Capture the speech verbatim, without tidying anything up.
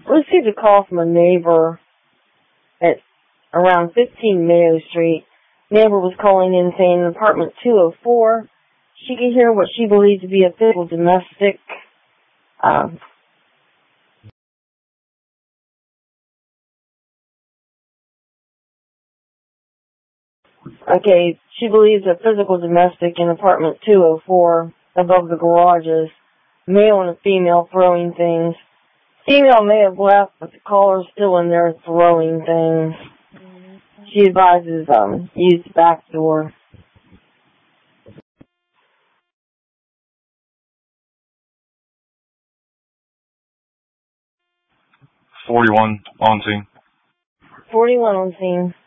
Received a call from a neighbor at around fifteen Mayo Street. Neighbor was calling in saying in apartment two oh four, she could hear what she believed to be a physical domestic uh, Okay, she believes a physical domestic in apartment two oh four above the garages, male and a female throwing things. Female may have left, but the caller's still in there throwing things. She advises um use the back door. forty-one on scene. forty-one on scene.